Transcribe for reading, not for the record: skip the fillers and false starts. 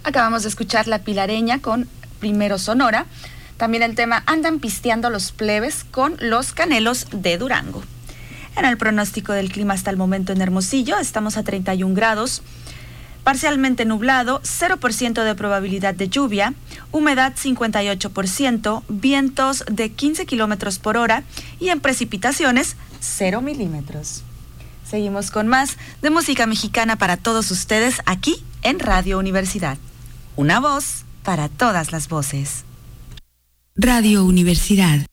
Acabamos de escuchar La Pilareña con Primero Sonora. También el tema Andan pisteando los plebes con Los Canelos de Durango. En el pronóstico del clima hasta el momento en Hermosillo, estamos a 31 grados, parcialmente nublado, 0% de probabilidad de lluvia, humedad 58%, vientos de 15 kilómetros por hora y en precipitaciones 0 milímetros. Seguimos con más de música mexicana para todos ustedes aquí en Radio Universidad. Una voz para todas las voces. Radio Universidad.